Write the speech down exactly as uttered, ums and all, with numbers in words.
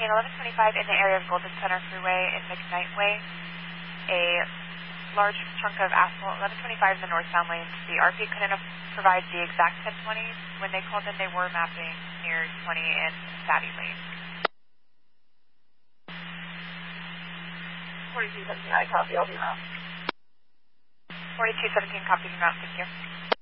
eleven twenty-five in the area of Golden Center Freeway and McKnight Way. A large chunk of asphalt, eleven twenty-five in the northbound lanes. The R P couldn't provide the exact ten twenty. When they called in, they were mapping near twenty and Savvy Lane. forty-two seventeen, I copy, I'll be around. forty-two seventeen, copy, be around, thank you.